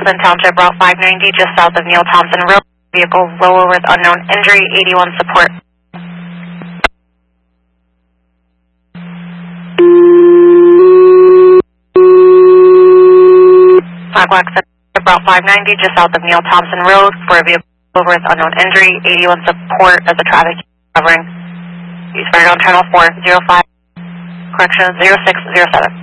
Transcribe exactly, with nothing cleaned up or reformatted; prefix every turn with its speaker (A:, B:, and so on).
A: Jackson Township, Route five ninety, just south of Neil Thompson Road. Vehicle lower with unknown injury, eighty-one support. Blackwalk Route five ninety, just south of Neil Thompson Road, for a vehicle lower with unknown injury, eighty-one support as the traffic covering. Eastbound Channel four zero five, correction zero six zero seven.